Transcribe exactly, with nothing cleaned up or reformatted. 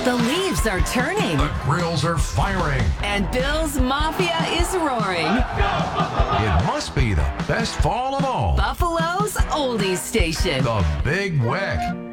The leaves are turning. The grills are firing. And Bill's Mafia is roaring. It must be the best fall of all. Buffalo's oldies station. The Big Weck.